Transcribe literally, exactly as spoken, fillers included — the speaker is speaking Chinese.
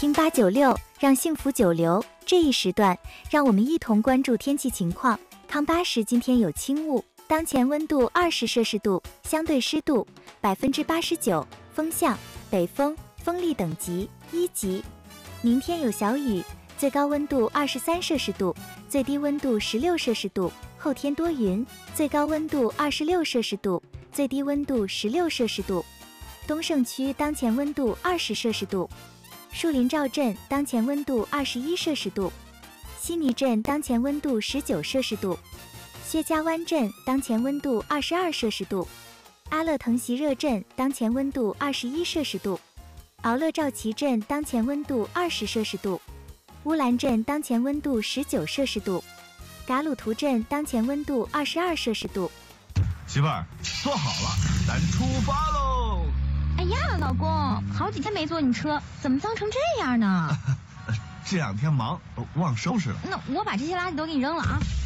听八九六，让幸福久留。这一时段，让我们一同关注天气情况。康巴市今天有轻雾，当前温度二十摄氏度，相对湿度百分之八十九，风向北风，风力等级一级。明天有小雨，最高温度二十三摄氏度，最低温度十六摄氏度。后天多云，最高温度二十六摄氏度，最低温度十六摄氏度。东胜区当前温度二十摄氏度，树林赵镇当前温度二十一摄氏度，西泥镇当前温度十九摄氏度，薛家湾镇当前温度二十二摄氏度，阿勒腾席热镇当前温度二十一摄氏度，敖勒赵旗镇当前温度二十摄氏度，乌兰镇当前温度十九摄氏度，嘎鲁图镇当前温度二十二摄氏度。 媳妇儿，坐好了，咱出发喽！ 哎呀，老公，好几天没坐你车，怎么脏成这样呢？ 这两天忙，忘收拾了。 那我把这些垃圾都给你扔了啊。